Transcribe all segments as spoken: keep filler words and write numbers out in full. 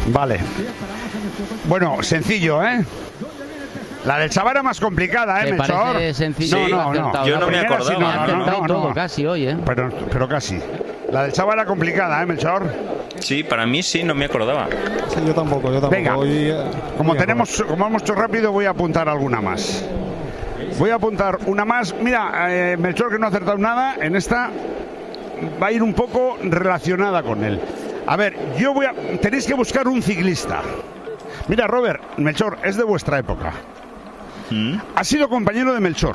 Vale. Bueno, sencillo, ¿eh? La del Chava era más complicada, ¿eh, Melchor? Sencillo. No, no, no. Yo no me acordaba. Sí, no, no, no, no, todo casi hoy, ¿eh? Pero, pero casi. La del Chava era complicada, ¿eh, Melchor? Sí, para mí sí, no me acordaba. Sí, yo tampoco, yo tampoco. Venga, hoy, como hoy tenemos, como hemos hecho rápido, voy a apuntar alguna más. Voy a apuntar una más. Mira, eh, Melchor, que no ha acertado nada, en esta va a ir un poco relacionada con él. A ver, yo voy a... Tenéis que buscar un ciclista. Mira, Robert, Melchor, es de vuestra época. ¿Mm? Ha sido compañero de Melchor.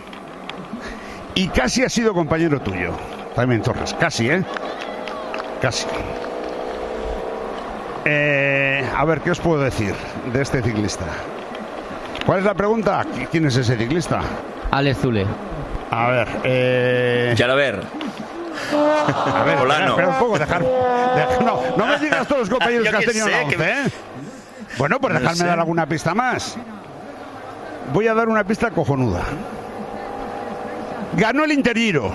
Y casi ha sido compañero tuyo. También Torres, casi, ¿eh? Casi. Eh, a ver, ¿qué os puedo decir de este ciclista? ¿Cuál es la pregunta? ¿Quién es ese ciclista? Alex Zule. A ver, eh... Ya lo ver. A ver, Hola, espera, no. espera un poco, dejar, dejar- no, no me digas todos los compañeros Yo que has que tenido en sé, la once, que- ¿eh? Bueno, pues No dejadme sé. dar alguna pista más. Voy a dar una pista cojonuda. Ganó el Intergiro.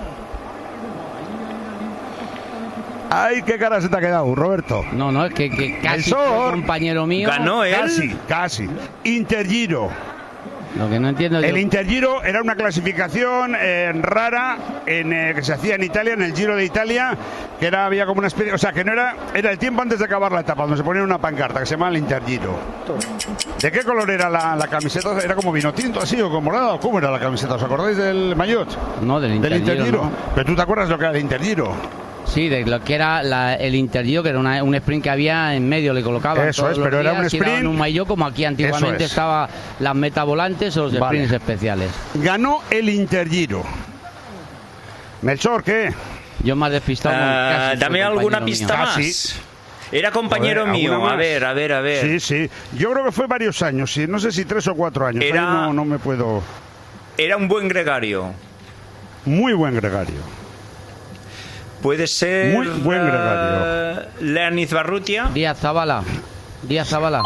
Ay, qué cara se te ha quedado, Roberto. No, no, es que, que casi El fue Sor compañero mío. Ganó él. Casi, casi. Intergiro. Lo que no entiendo El yo. Intergiro era una clasificación eh, rara en, eh, que se hacía en Italia, en el Giro de Italia, que era había como una especie, o sea, que no era, era el tiempo antes de acabar la etapa, donde se ponía una pancarta que se llamaba el Intergiro. ¿De qué color era la, la camiseta? ¿Era como vino tinto así o como morado? ¿Cómo era la camiseta? ¿Os acordáis del maillot? No, del Del Intergiro, Intergiro. no. Pero tú te acuerdas lo que era el Intergiro. Sí, de lo que era la- el Intergiro, que era una- un sprint que había en medio, le colocaban. Eso todos es, los pero era días un y daban sprint. un maillot, como aquí antiguamente Eso es. estaba las metavolantes o los Vale. sprints especiales. Ganó el Intergiro. Melchor, ¿qué? Yo más despistado. Ah, casi fue dame alguna compañero pista mío. más. Casi. Era compañero Joder, mío. ¿alguna A más? ver, a ver, a ver. Sí, sí. Yo creo que fue varios años, sí. No sé si tres o cuatro años. Era- Ahí no, no me puedo... Era un buen gregario. Muy buen gregario. Puede ser. Muy buen gregario. eh, Leonid Barrutia. Díaz Zabala. Díaz Zabala.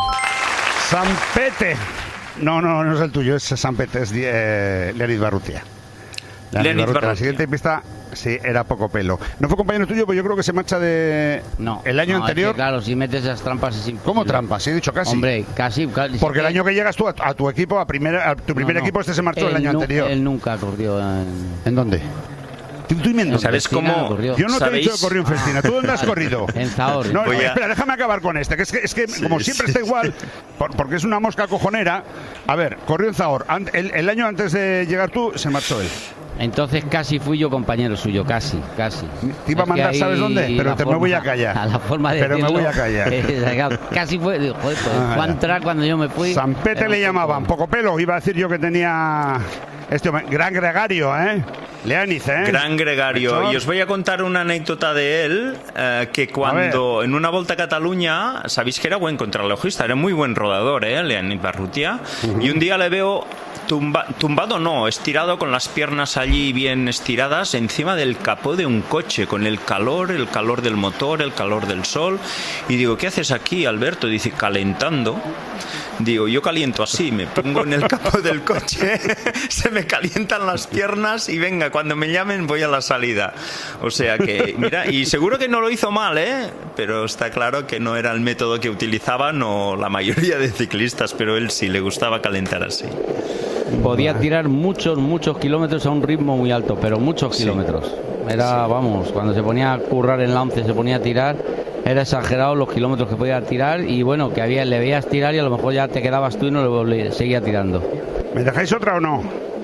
Sampete. No, no, no es el tuyo, es Sampete, es eh, Leonid Barrutia. Leonid Barrutia. La siguiente pista, sí, era poco pelo. No fue compañero tuyo, pero yo creo que se marcha de... No. El año no, es anterior... que, claro, si metes esas trampas es imposible. ¿Cómo trampas? Sí, he dicho casi. Hombre, casi. casi Porque el sí, año que llegas tú a, a tu equipo, a, primera, a tu primer no, no. equipo, este se marchó el Él año nu- anterior. Él nunca corrió en... ¿En dónde? ¿Tú, tú inventas? ¿Sabes Festina cómo? corrió. Yo no te he ¿Sabéis? dicho que corrió en Festina. ¿Tú dónde has corrido? En Zahor. No, Voy a- espera, déjame acabar con este, que es que, es que como Sí, siempre sí. está igual, por- porque es una mosca cojonera. A ver, corrió en Zahor. Ant- El, el año antes de llegar tú, se marchó él. Entonces casi fui yo compañero suyo, casi, casi. Te iba a Es que mandar, ahí ¿sabes dónde? Pero la te me voy a forma- callar. A la forma de Pero me decirlo, voy a callar. eh, casi fue, digo, joder, pues Ah, fue a ya. entrar cuando yo me fui. Sampete Era le un llamaban, poco- poco pelo. Iba a decir yo que tenía este hombre, gran gregario, ¿eh? Leaniz, ¿eh? Gran gregario. Melchor. Y os voy a contar una anécdota de él, eh, que cuando en una Volta a Cataluña, sabéis que era buen contrarrelojista, era muy buen rodador, ¿eh? Leonid Barrutia. Y un día le veo tumba- tumbado, no, estirado con las piernas allí bien estiradas encima del capó de un coche, con el calor, el calor del motor, el calor del sol. Y digo, ¿qué haces aquí, Alberto? Dice, calentando. Digo, yo caliento así, me pongo en el capó del coche, se me calientan las piernas y venga, cuando me llamen voy a la salida. O sea que, mira, y seguro que no lo hizo mal, ¿eh? Pero está claro que no era el método que utilizaban o la mayoría de ciclistas, pero él sí le gustaba calentar así. Podía tirar muchos, muchos kilómetros a un ritmo muy alto, pero muchos kilómetros. Era, vamos, cuando se ponía a currar en la once, se ponía a tirar, era exagerado los kilómetros que podía tirar y bueno, que había, le veías tirar y a lo mejor ya te quedabas tú y no le volví- seguía tirando. ¿Me dejáis otra o no?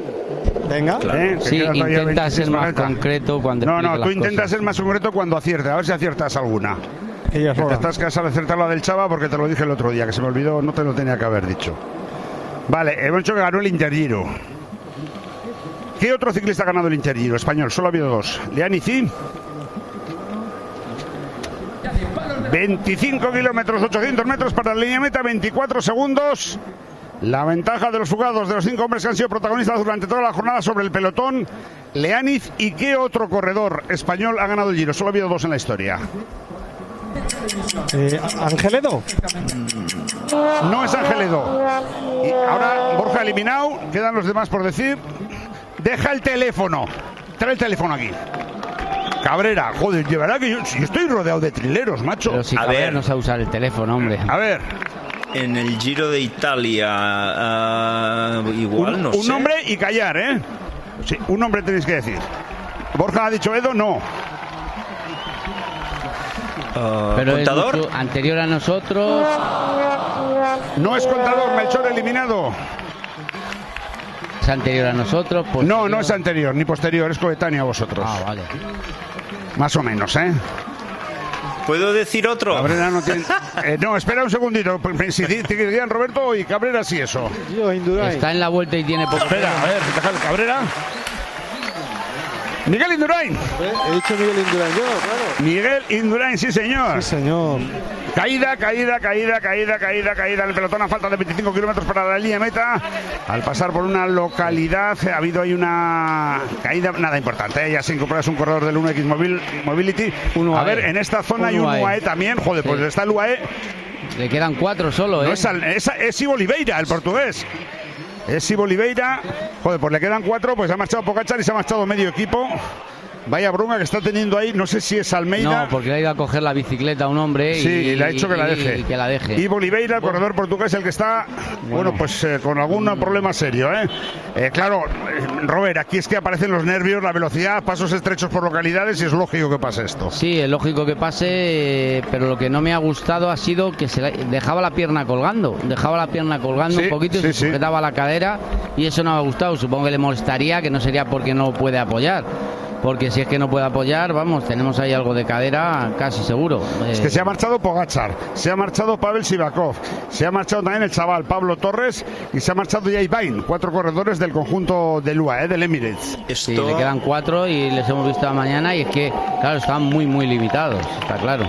Venga. ¿Eh? ¿Te Sí, quedas todavía intenta veintiséis ser más cuarenta? concreto cuando No, explique no, tú las intentas cosas. ser más concreto cuando aciertes. A ver si aciertas alguna. Que ya es Que te hora. estás cansado de acertar la del Chava porque te lo dije el otro día, que se me olvidó, no te lo tenía que haber dicho. Vale, hemos dicho que ganó el Intergiro. ¿Qué otro ciclista ha ganado el Intergiro español? Solo ha habido dos. Leaniz y... veinticinco kilómetros, ochocientos metros para la línea meta, veinticuatro segundos. La ventaja de los fugados, de los cinco hombres que han sido protagonistas durante toda la jornada sobre el pelotón. Leaniz, ¿y qué otro corredor español ha ganado el Giro? Solo ha habido dos en la historia. Eh, Ángeledo. No es Ángeledo. Y ahora Borja eliminado, quedan los demás por decir. Deja el teléfono. Trae el teléfono aquí. Cabrera, joder, llevará que yo, yo estoy rodeado de trileros, macho. Pero si A Cabrera ver. no sabe usar el teléfono, hombre. A ver, En el Giro de Italia, ah, igual, un, no un sé. nombre y callar, ¿eh? Sí, un nombre tenéis que decir. Borja ha dicho Edo, no. Ah, Pero es ¿Contador? mucho anterior a nosotros. No es Contador, Melchor eliminado. Es anterior a nosotros. No, posterior. no es anterior ni posterior, es coetáneo a vosotros. Ah, vale. Más o menos, ¿eh? ¿Puedo decir otro? Cabrera no tiene... Eh, no, espera un segundito. Si te dirían Roberto y Cabrera, sí, eso. Yo, Indurain. Está en la vuelta y tiene poco. Espera, a ver, deja el Cabrera. Miguel Indurain. He dicho Miguel Indurain yo, claro. Miguel Indurain, sí, señor. Sí, señor. Caída, caída, caída, caída, caída, caída en el pelotón a falta de veinticinco kilómetros para la línea de meta. Al pasar por una localidad ha habido ahí una caída, nada importante, ¿eh? Ya se incorpora, es un corredor del uno equis Mobil- Mobility. Un U A E. A ver, en esta zona Un hay un U A E. U A E también. Joder, Sí. pues está el U A E. Le quedan cuatro solo, ¿eh? No es, al- es, es Ivo Oliveira, el portugués. Es Ivo Oliveira. Joder, pues le quedan cuatro, pues ha marchado Pogačar y se ha marchado medio equipo. Vaya bruma que está teniendo ahí, no sé si es Almeida. No, porque le ha ido a coger la bicicleta a un hombre y, Sí, y le ha dicho que la y- deje. y que la deje. Ivo Oliveira, el corredor portugués, el que está, bueno, pues eh, con algún problema serio, ¿eh? Eh, claro, eh, Robert, aquí es que aparecen los nervios, la velocidad, pasos estrechos por localidades y es lógico que pase esto. Sí, es lógico que pase, eh, pero lo que no me ha gustado ha sido que se la- dejaba la pierna colgando, dejaba la pierna colgando Sí, un poquito y sí, se sí. sujetaba la cadera y eso no me ha gustado. Supongo que le molestaría, que no sería porque no puede apoyar. Porque si es que no puede apoyar, vamos, tenemos ahí algo de cadera casi seguro. Es Eh, que se ha marchado Pogačar, se ha marchado Pavel Sivakov, se ha marchado también el chaval Pablo Torres y se ha marchado Jay Vine, cuatro corredores del conjunto del U A E, del Emirates. Esto... Sí, le quedan cuatro y les hemos visto mañana y es que, claro, están muy, muy limitados, está claro.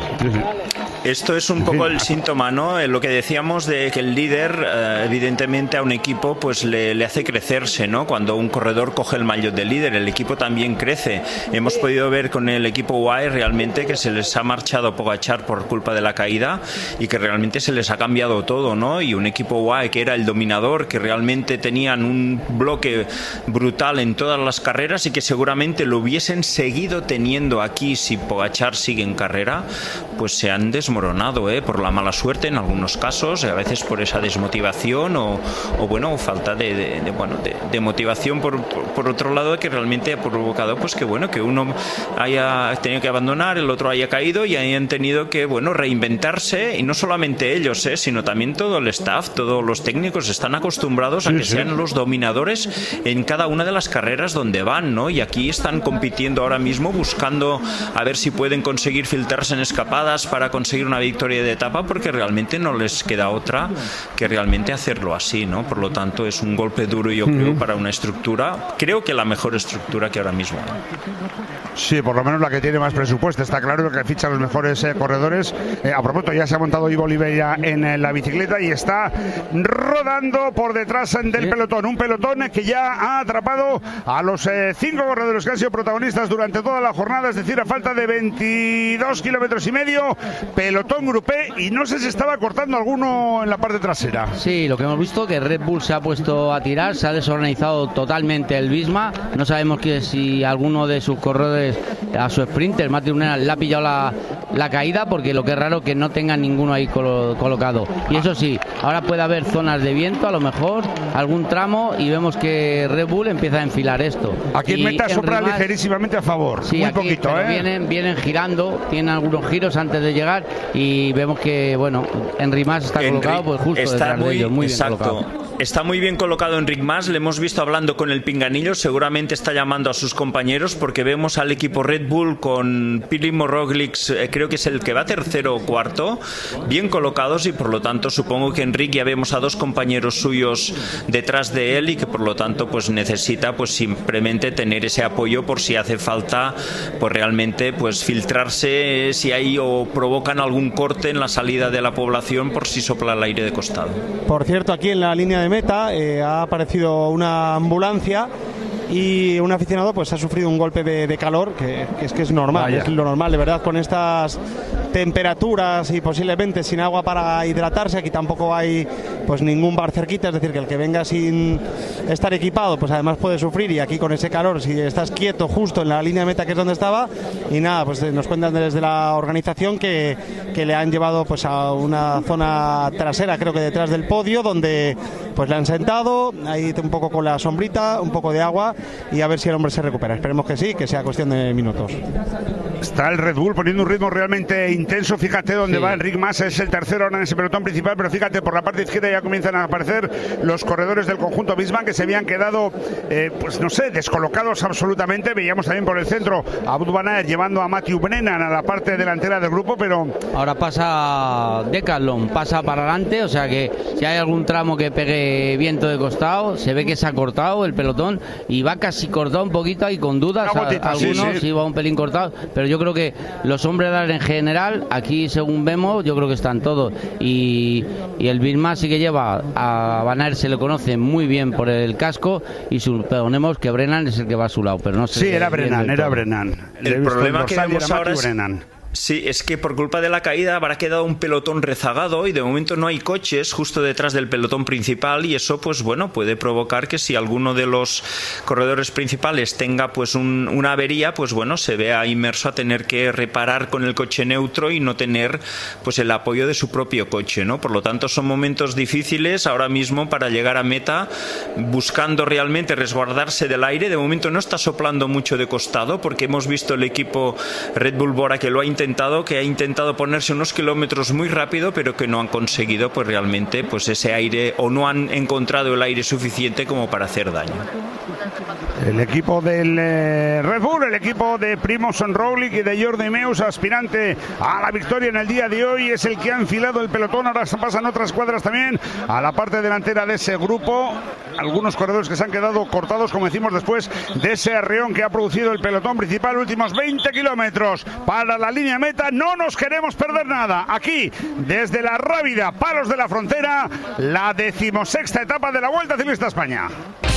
Esto es un poco el síntoma, ¿no? Eh, Lo que decíamos de que el líder, eh, evidentemente, a un equipo pues le, le hace crecerse, ¿no? Cuando un corredor coge el maillot de líder, el equipo también crece. Hemos podido ver con el equipo U A E realmente que se les ha marchado Pogačar por culpa de la caída y que realmente se les ha cambiado todo, ¿no? Y un equipo U A E que era el dominador, que realmente tenían un bloque brutal en todas las carreras y que seguramente lo hubiesen seguido teniendo aquí si Pogačar sigue en carrera, pues se han desmoronado, ¿eh? Por la mala suerte en algunos casos, a veces por esa desmotivación o, o bueno, falta de, de, de, bueno, de, de motivación por, por, por otro lado, que realmente ha provocado pues que bueno, que uno haya tenido que abandonar, el otro haya caído y hayan tenido que bueno, reinventarse, y no solamente ellos, ¿eh? Sino también todo el staff, todos los técnicos están acostumbrados a Sí, que sí. sean los dominadores en cada una de las carreras donde van, ¿no? Y aquí están compitiendo ahora mismo buscando a ver si pueden conseguir filtrarse en escapadas para conseguir una victoria de etapa, porque realmente no les queda otra que realmente hacerlo así, ¿no? Por lo tanto es un golpe duro, yo creo, para una estructura, creo que la mejor estructura que ahora mismo hay. Sí, por lo menos la que tiene más presupuesto. Está claro que ficha los mejores eh, corredores. Eh, a propósito, ya se ha montado Ivo Oliveira en eh, la bicicleta y está rodando por detrás eh, del pelotón. Un pelotón eh, que ya ha atrapado a los eh, cinco corredores que han sido protagonistas durante toda la jornada. Es decir, a falta de veintidós kilómetros y medio, pelotón grupé, y no sé si estaba cortando alguno en la parte trasera. Sí, lo que hemos visto que Red Bull se ha puesto a tirar, se ha desorganizado totalmente el Visma. No sabemos que si alguno de sus corredores a su sprinter, Mati Unera, le ha pillado la, la caída, porque lo que es raro que no tenga ninguno ahí colo, colocado. Y eso sí, ahora puede haber zonas de viento, a lo mejor algún tramo, y vemos que Red Bull empieza a enfilar esto. Aquí en Y meta sopla Rimas- ligerísimamente a favor. Sí, Muy aquí, poquito, pero ¿eh? vienen, vienen girando, tienen algunos giros antes de llegar, y vemos que, bueno, Enric Mas está Enric colocado pues justo está detrás muy, de ellos, muy exacto. bien colocado. Está muy bien colocado Enric Mas, le hemos visto hablando con el pinganillo, seguramente está llamando a sus compañeros, porque vemos al equipo Red Bull con Primož Roglič, eh, creo que es el que va tercero o cuarto, bien colocados, y por lo tanto supongo que Enric, ya vemos a dos compañeros suyos detrás de él, y que por lo tanto pues necesita pues simplemente tener ese apoyo por si hace falta pues realmente pues filtrarse, si hay o provocan algún corte en la salida de la población por si sopla el aire de costado. Por cierto, aquí en la línea de meta eh, ha aparecido una ambulancia y un aficionado pues ha sufrido un golpe de, de calor, que, que es que es normal, Vaya. es lo normal, de verdad, con estas temperaturas y posiblemente sin agua para hidratarse. Aquí tampoco hay pues ningún bar cerquita, es decir, que el que venga sin estar equipado pues además puede sufrir, y aquí con ese calor, si estás quieto justo en la línea de meta, que es donde estaba. Y nada, pues nos cuentan desde la organización que, que le han llevado pues a una zona trasera, creo que detrás del podio, donde pues le han sentado ahí un poco con la sombrita, un poco de agua, y a ver si el hombre se recupera. Esperemos que sí, que sea cuestión de minutos. Está el Red Bull poniendo un ritmo realmente intenso. Fíjate dónde sí. va Enric Mas, es el tercero ahora en ese pelotón principal, pero fíjate, por la parte izquierda ya comienzan a aparecer los corredores del conjunto Bisman, que se habían quedado, eh, pues no sé, descolocados absolutamente. Veíamos también por el centro a Wout van Aert llevando a Matthew Brennan a la parte delantera del grupo, pero... Ahora pasa Decathlon, pasa para adelante, o sea que si hay algún tramo que pegue viento de costado, se ve que se ha cortado el pelotón y va casi cortado un poquito ahí con dudas, gotita, algunos sí, sí. sí va un pelín cortado, pero yo creo que los hombres en general, aquí según vemos, yo creo que están todos, y, y el Bisman sí que lleva a Van Aert, se le conoce muy bien por el casco, y suponemos que Brennan es el que va a su lado, pero no sé. Sí, era Brennan, era Brennan. El problema que vemos ahora es... Brennan. Sí, es que por culpa de la caída habrá quedado un pelotón rezagado y de momento no hay coches justo detrás del pelotón principal, y eso pues bueno puede provocar que si alguno de los corredores principales tenga pues un, una avería, pues bueno se vea inmerso a tener que reparar con el coche neutro y no tener pues el apoyo de su propio coche, ¿no? Por lo tanto son momentos difíciles ahora mismo para llegar a meta, buscando realmente resguardarse del aire. De momento no está soplando mucho de costado, porque hemos visto el equipo Red Bull Bora que lo ha intentado intentado que ha intentado ponerse unos kilómetros muy rápido, pero que no han conseguido pues realmente pues ese aire, o no han encontrado el aire suficiente como para hacer daño. El equipo del eh, Red Bull, el equipo de Primož Roglič y de Jordi Meus, aspirante a la victoria en el día de hoy, es el que ha enfilado el pelotón. Ahora pasan otras cuadras también a la parte delantera de ese grupo. Algunos corredores que se han quedado cortados, como decimos, después de ese arreón que ha producido el pelotón principal. Últimos veinte kilómetros para la línea meta. No nos queremos perder nada. Aquí, desde la Rábida, Palos de la Frontera, la decimosexta etapa de la Vuelta Ciclista a España.